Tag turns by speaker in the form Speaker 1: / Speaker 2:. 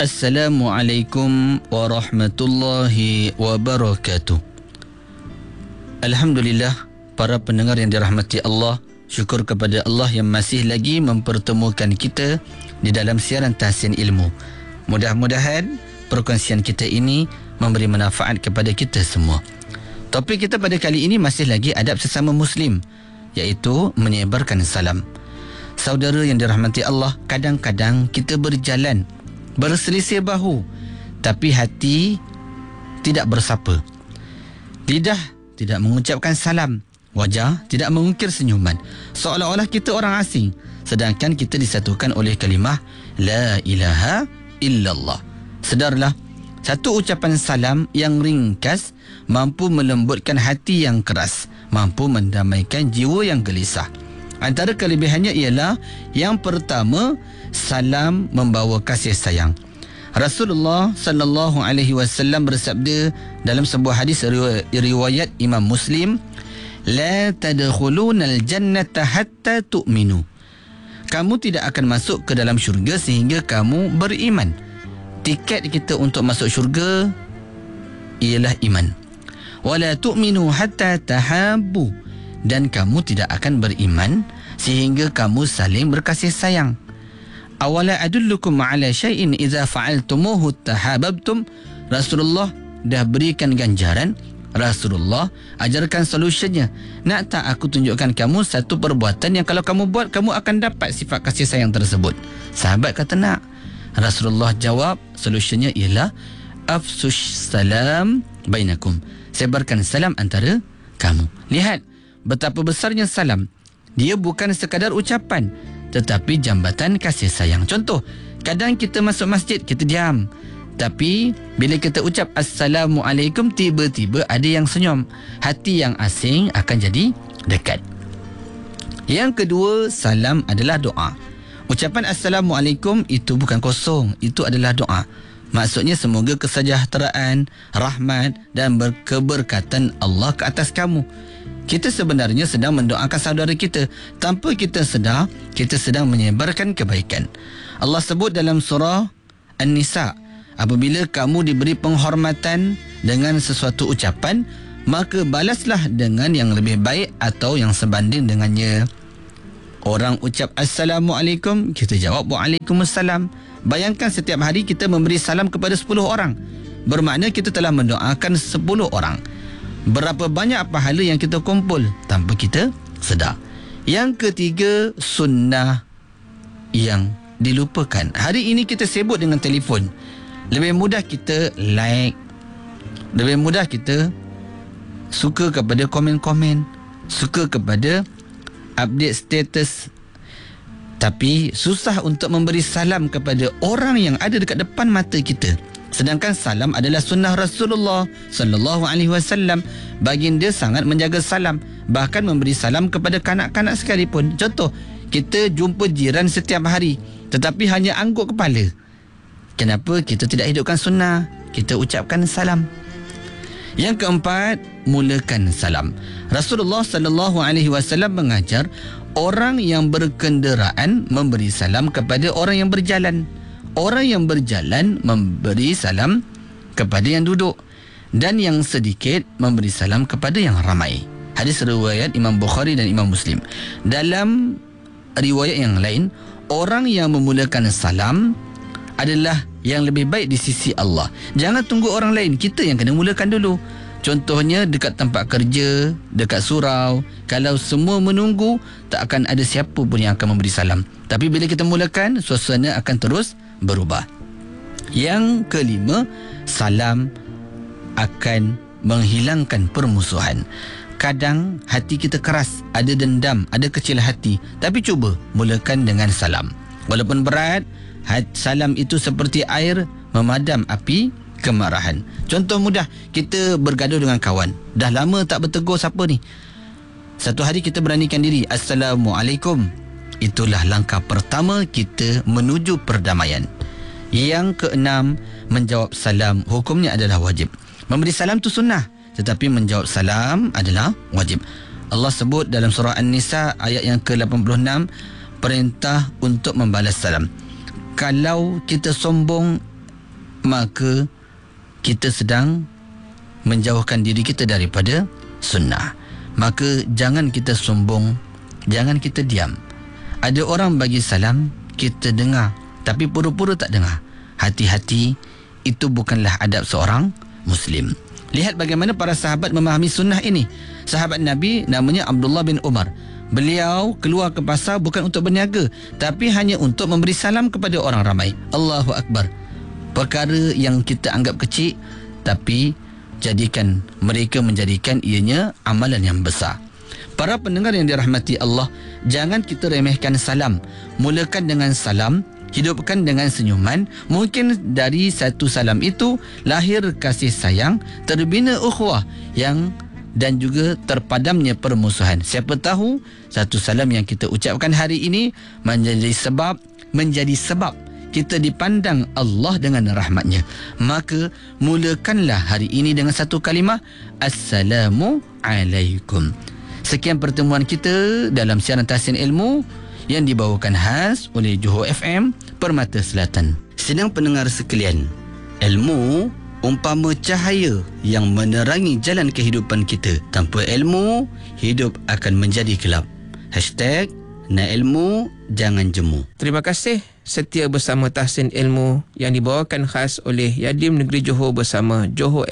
Speaker 1: Assalamualaikum warahmatullahi wabarakatuh. Alhamdulillah, para pendengar yang dirahmati Allah, syukur kepada Allah yang masih lagi mempertemukan kita di dalam siaran Tahsin Ilmu. Mudah-mudahan perkongsian kita ini memberi manfaat kepada kita semua. Topik kita pada kali ini masih lagi adab sesama Muslim, iaitu menyebarkan salam. Saudara yang dirahmati Allah, kadang-kadang kita berjalan berselisih bahu, tapi hati tidak bersapa. Lidah tidak mengucapkan salam, wajah tidak mengukir senyuman, seolah-olah kita orang asing, sedangkan kita disatukan oleh kalimah La ilaha illallah. Sedarlah, satu ucapan salam yang ringkas mampu melembutkan hati yang keras, mampu mendamaikan jiwa yang gelisah. Antara kelebihannya ialah yang pertama, salam membawa kasih sayang. Rasulullah sallallahu alaihi wasallam bersabda dalam sebuah hadis riwayat Imam Muslim, la tadkhulunal jannata hatta tu'minu. Kamu tidak akan masuk ke dalam syurga sehingga kamu beriman. Tiket kita untuk masuk syurga ialah iman. Wala tu'minu hatta tahabbu. Dan kamu tidak akan beriman sehingga kamu saling berkasih sayang. Awala adullukum ala syai'in idza fa'altumuhu tahabbtum. Rasulullah dah berikan ganjaran, Rasulullah ajarkan solusinya. Nak tak aku tunjukkan kamu satu perbuatan yang kalau kamu buat, kamu akan dapat sifat kasih sayang tersebut? Sahabat kata nak. Rasulullah jawab, solusinya ialah afsush salam bainakum. Sebarkan salam antara kamu. Lihat betapa besarnya salam. Dia bukan sekadar ucapan, tetapi jambatan kasih sayang. Contoh, kadang kita masuk masjid, kita diam, tapi bila kita ucap Assalamualaikum, tiba-tiba ada yang senyum. Hati yang asing akan jadi dekat. Yang kedua, salam adalah doa. Ucapan Assalamualaikum itu bukan kosong, itu adalah doa. Maksudnya semoga kesejahteraan, rahmat dan keberkatan Allah ke atas kamu. Kita sebenarnya sedang mendoakan saudara kita. Tanpa kita sedar, kita sedang menyebarkan kebaikan. Allah sebut dalam surah An-Nisa, apabila kamu diberi penghormatan dengan sesuatu ucapan, maka balaslah dengan yang lebih baik atau yang sebanding dengannya. Orang ucap Assalamualaikum, kita jawab Waalaikumsalam. Bayangkan setiap hari kita memberi salam kepada 10 orang. Bermakna kita telah mendoakan 10 orang. Berapa banyak pahala yang kita kumpul tanpa kita sedar. Yang ketiga, sunnah yang dilupakan. Hari ini kita sibuk dengan telefon. Lebih mudah kita like, lebih mudah kita suka kepada komen-komen, suka kepada update status. Tapi susah untuk memberi salam kepada orang yang ada dekat depan mata kita. Sedangkan salam adalah sunnah Rasulullah sallallahu alaihi wasallam. Baginda sangat menjaga salam, bahkan memberi salam kepada kanak-kanak sekalipun. Contoh, kita jumpa jiran setiap hari tetapi hanya angguk kepala. Kenapa kita tidak hidupkan sunnah? Kita ucapkan salam. Yang keempat, mulakan salam. Rasulullah sallallahu alaihi wasallam mengajar orang yang berkenderaan memberi salam kepada orang yang berjalan. Orang yang berjalan memberi salam kepada yang duduk, dan yang sedikit memberi salam kepada yang ramai. Hadis riwayat Imam Bukhari dan Imam Muslim. Dalam riwayat yang lain, orang yang memulakan salam adalah yang lebih baik di sisi Allah. Jangan tunggu orang lain, kita yang kena mulakan dulu. Contohnya dekat tempat kerja, dekat surau, kalau semua menunggu, tak akan ada siapa pun yang akan memberi salam. Tapi bila kita mulakan, suasana akan terus berubah. Yang kelima, salam akan menghilangkan permusuhan. Kadang hati kita keras, ada dendam, ada kecil hati, tapi cuba mulakan dengan salam. Walaupun berat, salam itu seperti air memadam api kemarahan. Contoh mudah, kita bergaduh dengan kawan, dah lama tak bertegur siapa ni. Satu hari kita beranikan diri, Assalamualaikum. Itulah langkah pertama kita menuju perdamaian. Yang keenam, menjawab salam hukumnya adalah wajib. Memberi salam itu sunnah, tetapi menjawab salam adalah wajib. Allah sebut dalam surah An-Nisa ayat yang ke-86, perintah untuk membalas salam. Kalau kita sombong maka kita sedang menjauhkan diri kita daripada sunnah. Maka jangan kita sombong, jangan kita diam. Ada orang bagi salam, kita dengar tapi pura-pura tak dengar. Hati-hati, itu bukanlah adab seorang Muslim. Lihat bagaimana para sahabat memahami sunnah ini. Sahabat Nabi namanya Abdullah bin Umar. Beliau keluar ke pasar bukan untuk berniaga, tapi hanya untuk memberi salam kepada orang ramai. Allahu Akbar. Perkara yang kita anggap kecil, tapi mereka menjadikan ianya amalan yang besar. Para pendengar yang dirahmati Allah, jangan kita remehkan salam. Mulakan dengan salam, hidupkan dengan senyuman. Mungkin dari satu salam itu lahir kasih sayang, terbina ukhuwah dan juga terpadamnya permusuhan. Siapa tahu satu salam yang kita ucapkan hari ini menjadi sebab kita dipandang Allah dengan rahmatnya. Maka mulakanlah hari ini dengan satu kalimah, Assalamu alaikum. Sekian pertemuan kita dalam siaran Tahsin Ilmu yang dibawakan khas oleh Johor FM, Permata Selatan. Sedang pendengar sekalian, ilmu umpama cahaya yang menerangi jalan kehidupan kita. Tanpa ilmu, hidup akan menjadi gelap. #Nak ilmu, jangan jemu.
Speaker 2: Terima kasih setia bersama Tahsin Ilmu yang dibawakan khas oleh Yadim Negeri Johor bersama Johor